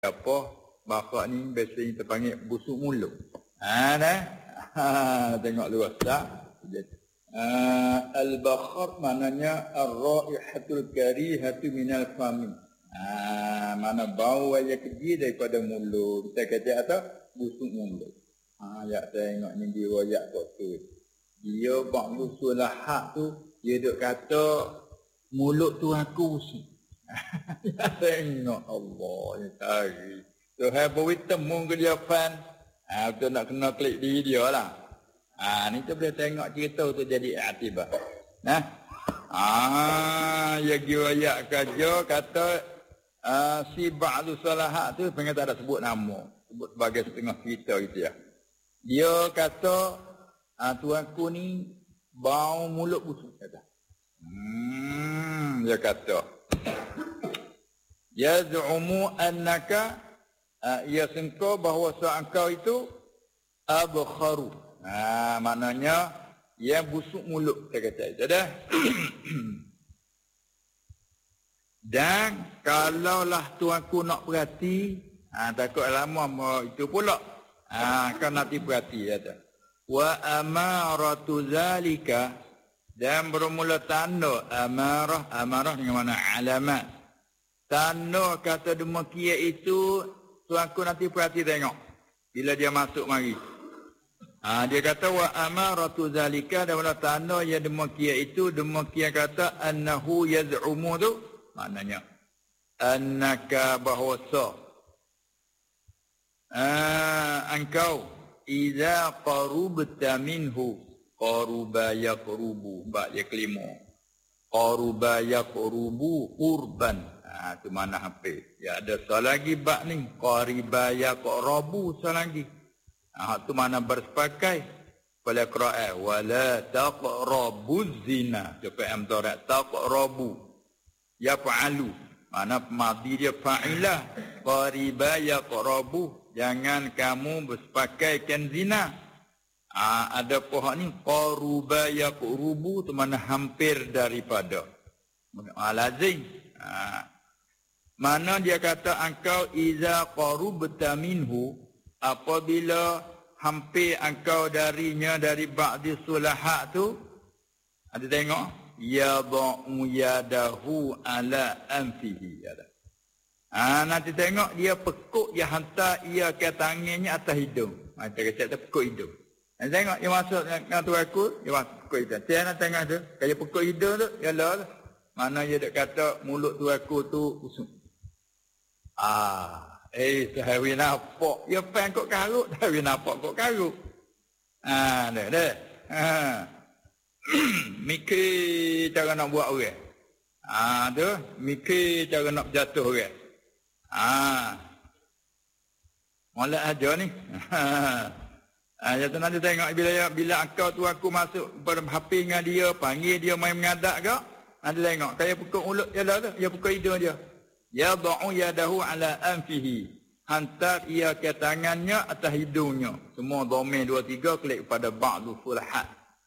apa bakak ni biasanya kita panggil busuk mulut. Tengok luas tak? Al-bakhar maknanya ar-raihatul karihatu minal fami. Mana bau yang keji daripada mulut. Kita kata atau busuk mulut. Ya tengok ni dia royak kotor. Dia bang sulahat tu dia duk kata mulut tu aku busuk. Ya tengok Allah ya tari. Tuhan beri temu ke dia fan. Betul nak kena klik diri dia lah. Ni tu boleh tengok cerita tu jadi aktibat. Ya giwayak kerja kata si ba'du salahat tu pengen tak ada sebut nama. Sebut sebagai setengah cerita gitu ya. Dia kata tuanku ni bau mulut busuk kata. Dia kata yaz'umu annaka ia sengkau bahawa engkau itu abkharu. Maknanya yang busuk mulut dia kata itu dah. Dan kalaulah tuanku nak perhati, takut lama itu pula. Kau nanti perhati kata. Wa amaratu zalika, dan bermula tanda amarah dengan mana alamat. Tanda kata demikian itu tuanku nanti perhati tengok bila dia masuk mari. Dia kata wa amaratu zalika, dan wala tanda yang demikian itu demikian kata annahu yaz'umu tu maknanya annaka bahwasa engkau idza qarubta minhu qaruba yaqrubu ba ya kelima qaruba yaqrubu qurban. Tu mana hampir. Ya ada soal lagi bak ni qariba yaqrabu soal lagi. Tu mana bersepakai pada qira'ah wala taqrabuz zina. JPM Torat taqrabu yaf'alu. Mana madhi dia fa'ilah. Qariba yaqrabu, jangan kamu bersepakaikan zina. Ada pohon ni qaruba yaqrubu tu mana hampir daripada. Lazim. Mana dia kata engkau iza qarubta minhu, apabila hampir engkau darinya dari ba'di sulahat tu. Ada tengok yada'u yadahu ala anfihi. Nanti tengok dia pekuk, dia hantar ia ke tangannya atas hidung. Kita kata pekuk hidung. Nanti tengok dia masuk dengan tu aku, dia masuk pekuk hidung. Saya nak tengok tu, kalau pekuk hidung tu, ya lah. Mana dia dak kata mulut tu aku tu busuk. Sehari nampak. Ya pen kok karut, sehari nampak kok karut. Dah. Mikir cara nak buat orang. Tu, mikir cara nak berjatuh orang. Molek aja ni. Jadi nanti tengok bila engkau tu aku masuk berhapi dengan dia, panggil dia main mengadak ke? Nanti tengok, kaya pukul mulut dia dah tu, dia pukul hidung dia. Ya da'u yadahu ala anfihi. Hantar ia ke tangannya atas hidungnya. Semua domain 2-3 klik pada ba'du sulahat.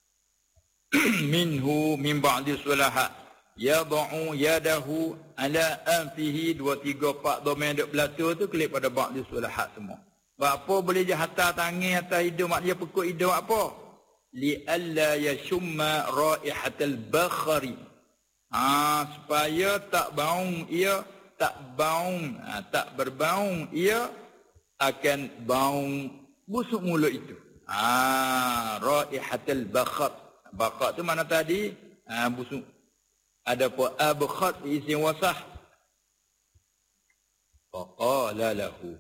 Minhu min ba'di sulahat. Ya da'u yadahu ala anfihi. 2-3-4 domain duk belatu tu klik pada ba'di sulahat semua. Apa boleh je hantar tangan atas hidung, mak dia pukul hidung apa? Li'alla yashumma raihatal bakhari. Supaya tak berbaung ia akan baung busuk mulut itu. Raihatul bakhar. Bakhar tu mana tadi? Busuk. Ada apa? Abkhar isim wasah. Faqala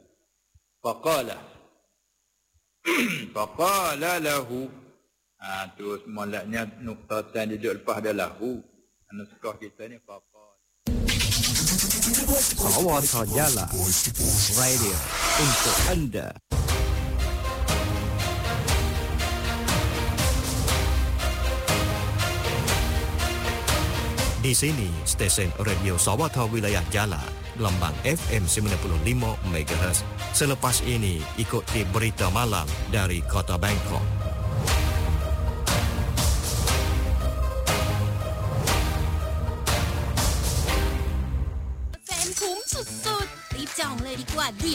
lahu. Tu semuanya nuktatan dia lepas dah lahu. Nuskah kita ni apa-apa. Sawata Jala Radio untuk anda. Di sini stesen radio Sawata Wilayah Jala, gelombang FM 95 MHz. Selepas ini ikuti berita malam dari Kota Bangkok. muat di